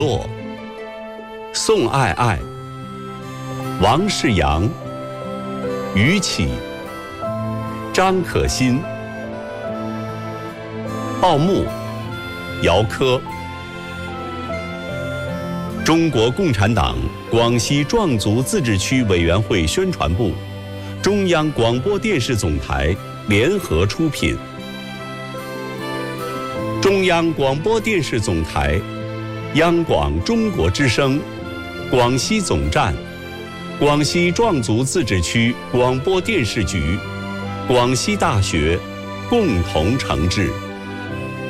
洛、宋爱爱、王世阳、于启、张可欣、鲍牧、姚科。中国共产党广西壮族自治区委员会宣传部、中央广播电视总台联合出品。中央广播电视总台、央广中国之声、广西总站、广西壮族自治区广播电视局、广西大学共同承制。